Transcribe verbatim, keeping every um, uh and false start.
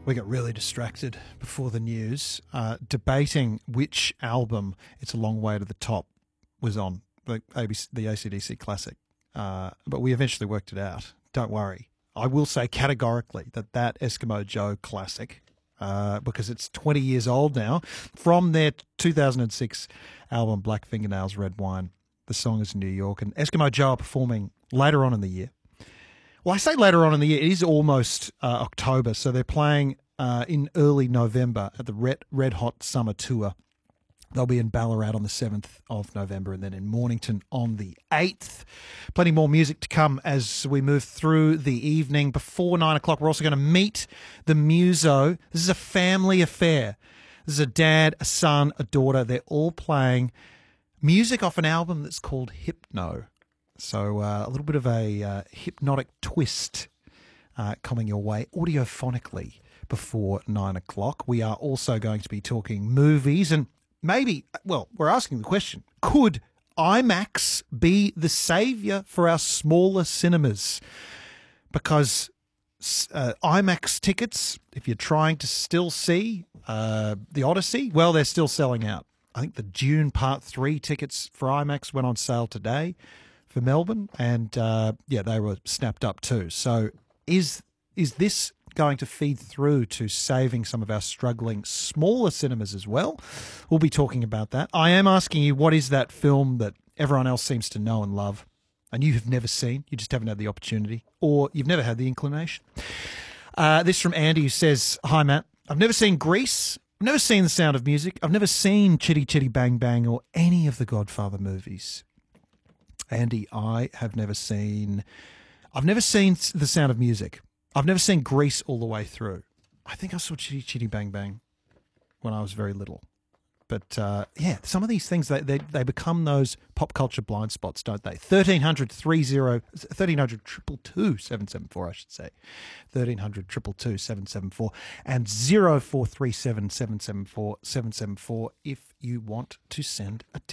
We got really distracted before the news, uh, debating which album "It's a Long Way to the Top" was on, the A B C, the A C D C classic. Uh, but we eventually worked it out. Don't worry. I will say categorically that that Eskimo Joe classic, uh, because it's twenty years old now, from their two thousand six album Black Fingernails, Red Wine. The song is New York, and Eskimo Joe are performing later on in the year. Well, I say later on in the year. It is almost uh, October, so they're playing uh, in early November at the Red, Red Hot Summer Tour. They'll be in Ballarat on the seventh of November and then in Mornington on the eighth. Plenty more music to come as we move through the evening. Before nine o'clock, we're also going to meet the Muso. This is a family affair. This is a dad, a son, a daughter. They're all playing music off an album that's called Hypno. So uh, a little bit of a uh, hypnotic twist uh, coming your way audiophonically before nine o'clock. We are also going to be talking movies and maybe, well, we're asking the question, could IMAX be the saviour for our smaller cinemas? Because uh, IMAX tickets, if you're trying to still see uh, The Odyssey, well, they're still selling out. I think the Dune Part three tickets for IMAX went on sale today for Melbourne, and uh, yeah, they were snapped up too. So is is this going to feed through to saving some of our struggling smaller cinemas as well? We'll be talking about that. I am asking you, what is that film that everyone else seems to know and love and you have never seen? You just haven't had the opportunity, or you've never had the inclination. Uh, this from Andy, who says, "Hi, Matt. I've never seen Grease. I've never seen The Sound of Music. I've never seen Chitty Chitty Bang Bang or any of the Godfather movies." Andy, I have never seen, I've never seen The Sound of Music. I've never seen Grease all the way through. I think I saw Chitty Chitty Bang Bang when I was very little. But uh, yeah, some of these things, they, they they become those pop culture blind spots, don't they? thirteen hundred, thirty, thirteen hundred, two two two, seven seven four, I should say. thirteen hundred, two two two, seven seven four and zero four three seven, seven seven four, seven seven four if you want to send a